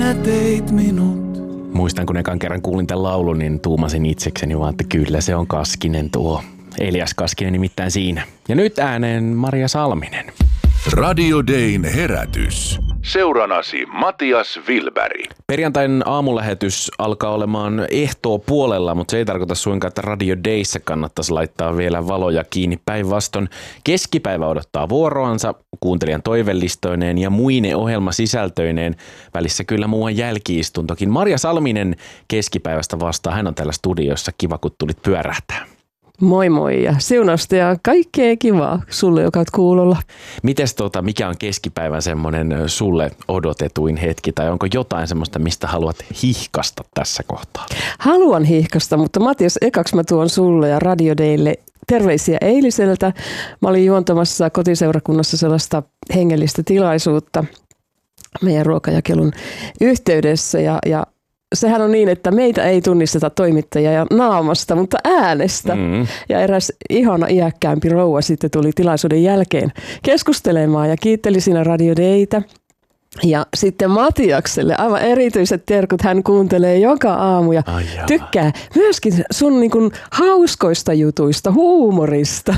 sinä teit minut. Muistan, kun ekan kerran kuulin tämän laulun, niin tuumasin itsekseni vaan, että kyllä se on Kaskinen tuo. Elias Kaskinen nimittäin siinä. Ja nyt ääneen Maria Salminen. Radio Dayn herätys. Seuranasi Matias Wilberg. Perjantain aamulähetys alkaa olemaan ehtoo puolella, mutta se ei tarkoita suinkaan, että Radio Dayssä kannattaisi laittaa vielä valoja kiinni. Päinvastoin keskipäivä odottaa vuoroansa kuuntelijan toivellistoineen ja muine ohjelmasisältöineen. Välissä kyllä muuan jälkiistuntokin. Maria Salminen keskipäivästä vastaa. Hän on täällä studiossa. Kiva, kun tulit pyörähtää. Moi moi ja siunasta ja kaikkea kivaa sulle, joka oot kuulolla. Mites mikä on keskipäivän semmoinen sulle odotetuin hetki tai onko jotain semmoista, mistä haluat hihkasta tässä kohtaa? Haluan hihkasta, mutta Matias, ekaksi mä tuon sulle ja Radio Daylle terveisiä eiliseltä. Mä olin juontamassa kotiseurakunnassa sellaista hengellistä tilaisuutta meidän ruokajakelun yhteydessä ja sehän on niin, että meitä ei tunnisteta toimittajia naamasta, mutta äänestä. Ja eräs ihana iäkkäämpi rouva sitten tuli tilaisuuden jälkeen keskustelemaan ja kiitteli siinä Radio Daytä. Ja sitten Matiakselle aivan erityiset terkut, hän kuuntelee joka aamu ja tykkää myöskin sun niin kuin hauskoista jutuista, huumorista.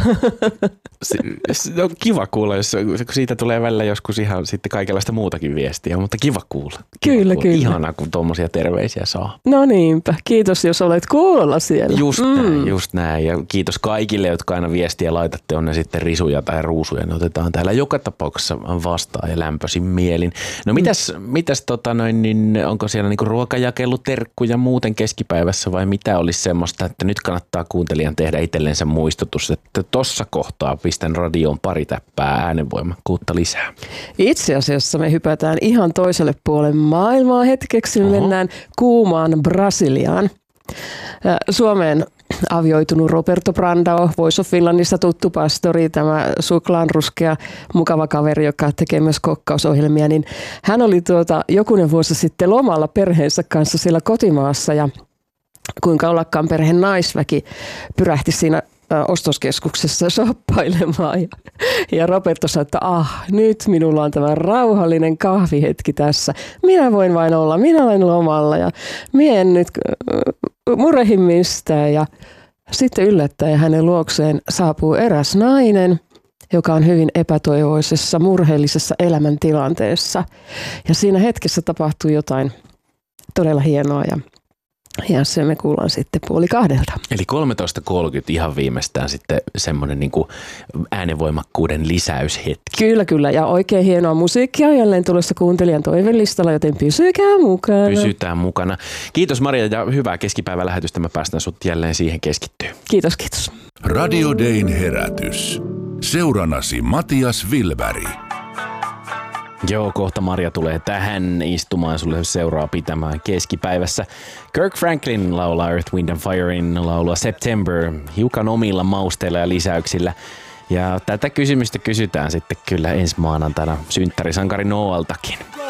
Se on kiva kuulla, jos siitä tulee välillä joskus ihan sitten kaikenlaista muutakin viestiä, mutta kiva kuulla. Kyllä. Ihanaa, kun tuommoisia terveisiä saa. No niinpä. Kiitos, jos olet kuulolla siellä. Just näin. Ja kiitos kaikille, jotka aina viestiä laitatte, on ne sitten risuja tai ruusuja. Ne otetaan täällä joka tapauksessa vastaan ja lämpöisin mielin. No mitäs onko siellä niinku ruokajakeluterkkuja muuten keskipäivässä vai mitä olisi semmoista, että nyt kannattaa kuuntelijan tehdä itsellensä muistutus, että tossa kohtaa pistän radioon pari täppää äänenvoimakkuutta lisää? Itse asiassa me hypätään ihan toiselle puolelle maailmaa hetkeksi. Me mennään kuumaan Brasiliaan. Suomeen avioitunut Roberto Brandao, Voice of Finlandissa tuttu pastori, tämä suklaanruskea mukava kaveri, joka tekee myös kokkausohjelmia, niin hän oli jokunen vuosi sitten lomalla perheensä kanssa siellä kotimaassa ja kuinka ollakaan perheen naisväki pyrähti siinä ostoskeskuksessa shoppailemaan ja Roberto sanoi, että nyt minulla on tämä rauhallinen kahvihetki tässä. Minä voin vain olla, minä olen lomalla ja minä en nyt murehin mistään. Ja sitten yllättäen hänen luokseen saapuu eräs nainen, joka on hyvin epätoivoisessa, murheellisessa elämäntilanteessa. Ja siinä hetkessä tapahtuu jotain todella hienoa ja se me kuullaan sitten 1:30. Eli 13.30 ihan viimeistään sitten semmoinen niin kuin äänenvoimakkuuden lisäyshetki. Kyllä. Ja oikein hienoa musiikkia jälleen tulossa kuuntelijan toivelistalla, joten pysykää mukana. Pysytään mukana. Kiitos Maria ja hyvää keskipäivän lähetystä. Mä päästän sut jälleen siihen keskittyä. Kiitos. Radio Dayn herätys. Seuranasi Matias Wilberg. Joo, kohta Maria tulee tähän istumaan sulle seuraa pitämään keskipäivässä. Kirk Franklin laulaa Earth, Wind and Firein laulua September hiukan omilla mausteilla ja lisäyksillä. Ja tätä kysymystä kysytään sitten kyllä ensi maanantaina synttärisankari Noaltakin.